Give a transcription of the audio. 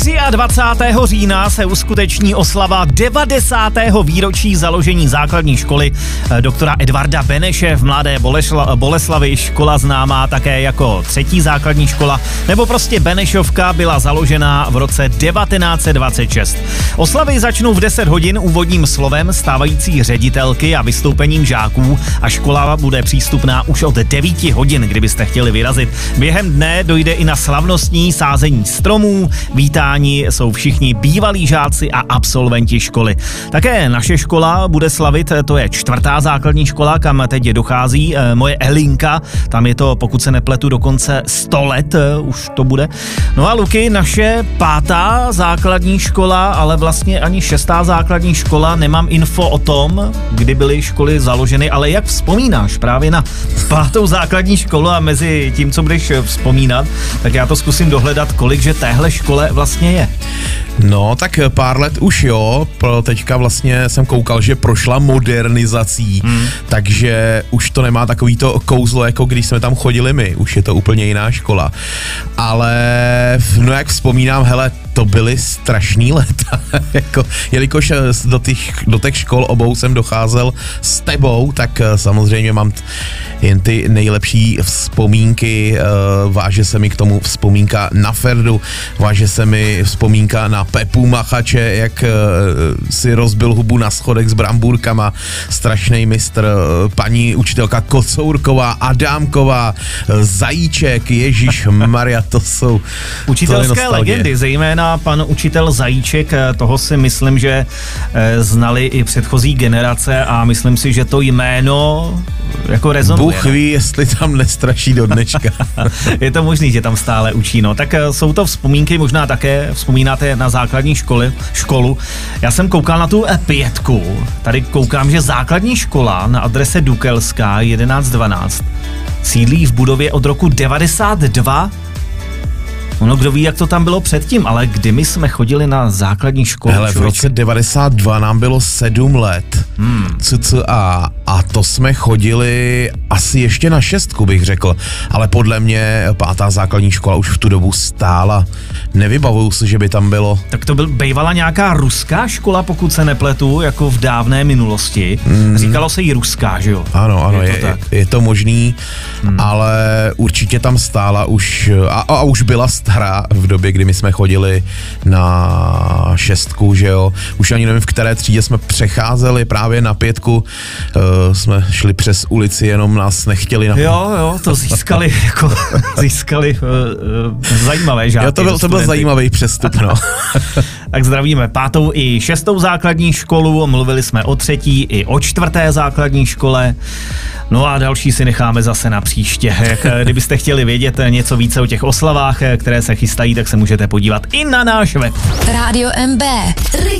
23. října se uskuteční oslava 90. výročí založení základní školy doktora Edvarda Beneše v Mladé Boleslavi. Škola známá také jako třetí základní škola, nebo prostě Benešovka, byla založena v roce 1926. Oslavy začnou v 10 hodin úvodním slovem stávající ředitelky a vystoupením žáků a škola bude přístupná už od 9 hodin, kdybyste chtěli vyrazit. Během dne dojde i na slavnostní sázení stromů, vítání jsou všichni bývalí žáci a absolventi školy. Také naše škola bude slavit, to je 4. základní škola, kam teď dochází moje Elinka, tam je to, pokud se nepletu, dokonce 100 let, už to bude. No a Luky, naše 5. základní škola, ale vlastně ani 6. základní škola, nemám info o tom, kdy byly školy založeny, ale jak vzpomínáš právě na 5. základní školu a mezi tím, co budeš vzpomínat, tak já to zkusím dohledat, kolik že téhle škole vlastně je. No, tak pár let už jo, teďka vlastně jsem koukal, že prošla modernizací, takže už to nemá takový to kouzlo, jako když jsme tam chodili my, už je to úplně jiná škola. Ale, no jak vzpomínám, hele, to byly strašný léta, jako, jelikož do těch škol obou jsem docházel s tebou, tak samozřejmě mám jen ty nejlepší vzpomínky, váže se mi k tomu vzpomínka na Ferdu, váže se mi vzpomínka na Pepu Machače, jak si rozbil hubu na schodech s brambůrkama, strašný mistr, paní učitelka Kocourková, Adámková, Zajíček, Ježíšmarja, to jsou učitelské legendy, zejména pan učitel Zajíček, toho si myslím, že znali i předchozí generace a myslím si, že to jméno jako rezonuje. Bůh ví, jestli tam nestraší do dneška. Je to možný, že tam stále učí, no. Tak jsou to vzpomínky, možná také vzpomínáte na základní školu. Já jsem koukal na tu 5. Tady koukám, že základní škola na adrese Dukelská 1112 sídlí v budově od roku 92. Ono, kdo ví, jak to tam bylo předtím, ale kdy my jsme chodili na základní školu? Hele, v roce 92 nám bylo 7 let. CCA. A to jsme chodili asi ještě na 6, bych řekl. Ale podle mě 5. základní škola už v tu dobu stála. Nevybavuju si, že by tam bylo. Tak to bývala nějaká ruská škola, pokud se nepletu, jako v dávné minulosti. Říkalo se jí ruská, že jo? Ano, je to možný, ale určitě tam stála už a už byla stará v době, kdy my jsme chodili na 6, že jo. Už ani nevím, v které třídě jsme přecházeli, právě na 5. Jsme šli přes ulici, jenom nás nechtěli na... Jo, to získali zajímavé žáky. Jo, to byl zajímavý přestup, no. Tak zdravíme 5. i 6. základní školu, mluvili jsme o 3. i o 4. základní škole, no a další si necháme zase na příště. Kdybyste chtěli vědět něco více o těch oslavách, které se chystají, tak se můžete podívat i na náš web. Rádio MB.